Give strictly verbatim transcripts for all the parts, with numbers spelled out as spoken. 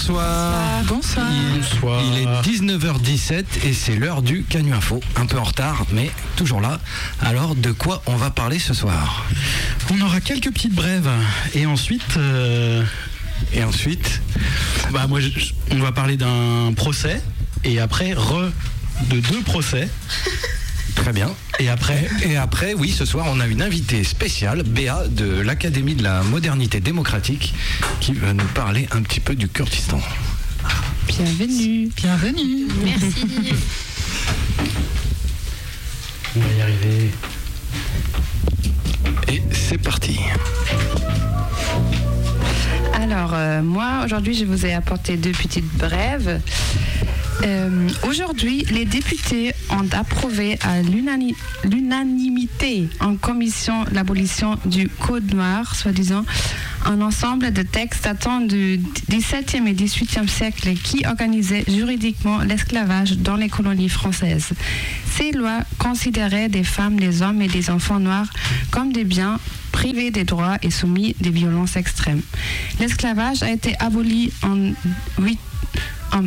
Bonsoir. Bonsoir. Bonsoir. Il, il est dix-neuf heures dix-sept et c'est l'heure du Canu Info. Un peu en retard, mais toujours là. Alors, de quoi on va parler ce soir? On aura quelques petites brèves. Et ensuite... Euh... Et ensuite bah, moi, je, on va parler d'un procès. Et après, re de deux procès. Très bien. Et après Et après, oui, ce soir, on a une invitée spéciale, Béa, de l'Académie de la Modernité Démocratique, qui va nous parler un petit peu du Kurdistan. Bienvenue. Bienvenue. Merci. On va y arriver. Et c'est parti. Alors, euh, moi, aujourd'hui, je vous ai apporté deux petites brèves. Euh, aujourd'hui, les députés ont approuvé à l'unani- l'unanimité en commission l'abolition du Code noir, soi-disant, un ensemble de textes datant du dix-septième et dix-huitième siècle qui organisaient juridiquement l'esclavage dans les colonies françaises. Ces lois considéraient des femmes, des hommes et des enfants noirs comme des biens privés des droits et soumis des violences extrêmes. L'esclavage a été aboli en huit... En,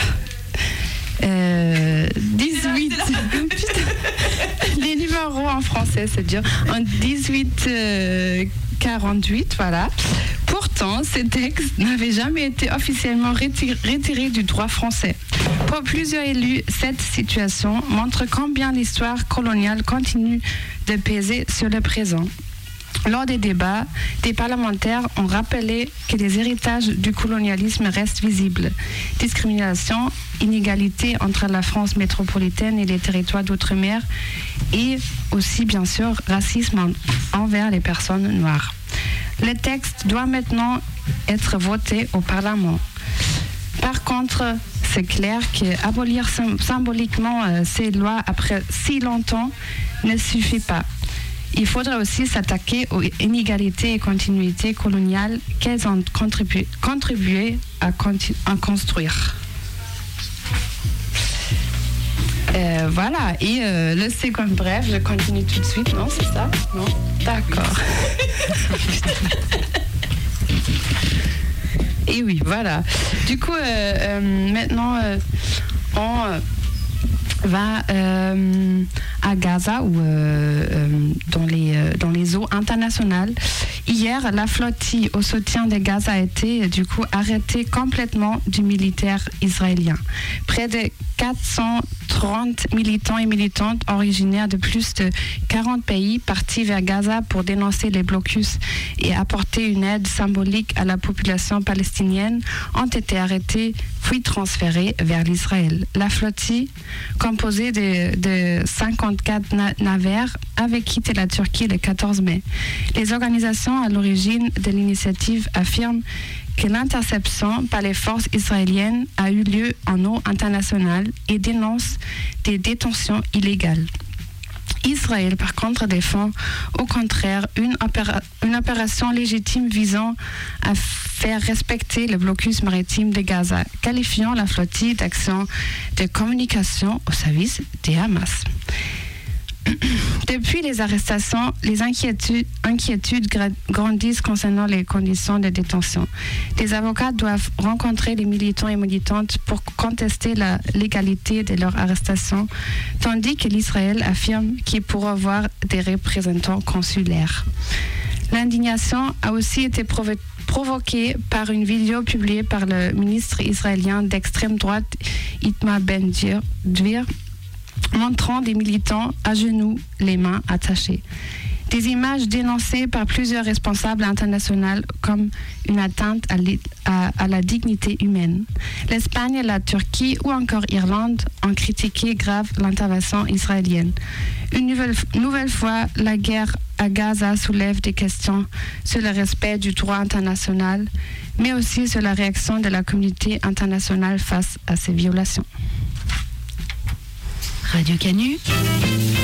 Euh, dix-huit les numéros en français c'est dur en dix-huit quarante-huit, voilà. Pourtant ces textes n'avaient jamais été officiellement retir- retirés du droit français. Pour plusieurs élus, cette situation montre combien l'histoire coloniale continue de peser sur le présent. Lors des débats, des parlementaires ont rappelé que les héritages du colonialisme restent visibles. Discrimination, inégalité entre la France métropolitaine et les territoires d'outre-mer et aussi, bien sûr, racisme en, envers les personnes noires. Le texte doit maintenant être voté au Parlement. Par contre, c'est clair qu'abolir symboliquement euh, ces lois après si longtemps ne suffit pas. Il faudra aussi s'attaquer aux inégalités et continuités coloniales qu'elles ont contribué, contribué à, continu, à construire. Euh, voilà, et euh, le second bref, je continue tout de suite, non, c'est ça? Non? D'accord. Et oui, voilà. Du coup, euh, euh, maintenant, euh, on... Euh, va euh, à Gaza ou euh, euh, dans, les, euh, dans les eaux internationales. Hier, la flottille au soutien de Gaza a été du coup arrêtée complètement du militaire israélien. Près de quatre cent trente militants et militantes originaires de plus de quarante pays partis vers Gaza pour dénoncer les blocus et apporter une aide symbolique à la population palestinienne ont été arrêtés puis transférés vers l'Israël. La flottille, composée de, de cinquante-quatre na- navires, avait quitté la Turquie le quatorze mai. Les organisations à l'origine de l'initiative affirment que l'interception par les forces israéliennes a eu lieu en eau internationale et dénonce des détentions illégales. Israël, par contre, défend au contraire une, opéra- une opération légitime visant à faire respecter le blocus maritime de Gaza, qualifiant la flottille d'action de communication au service des Hamas. Depuis les arrestations, les inquiétudes, inquiétudes grandissent concernant les conditions de détention. Les avocats doivent rencontrer les militants et militantes pour contester la légalité de leur arrestation, tandis que l'Israël affirme qu'il pourra avoir des représentants consulaires. L'indignation a aussi été provo- provoquée par une vidéo publiée par le ministre israélien d'extrême droite Itamar Ben-Gvir, montrant des militants à genoux, les mains attachées. Des images dénoncées par plusieurs responsables internationaux comme une atteinte à, à, à la dignité humaine. L'Espagne, la Turquie ou encore l'Irlande ont critiqué grave l'intervention israélienne. Une nouvelle, nouvelle fois, la guerre à Gaza soulève des questions sur le respect du droit international, mais aussi sur la réaction de la communauté internationale face à ces violations. Radio Canu.